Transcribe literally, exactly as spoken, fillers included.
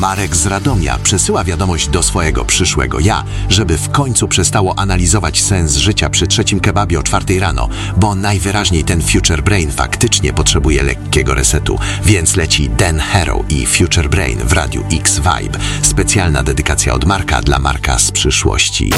Marek z Radomia przesyła wiadomość do swojego przyszłego ja, żeby w końcu przestało analizować sens życia przy trzecim kebabie o czwartej rano, bo najwyraźniej ten Future Brain faktycznie potrzebuje lekkiego resetu, więc leci Dan Harrow i Future Brain w Radiu X Vibe. Specjalna dedykacja od Marka dla Marka z przyszłości.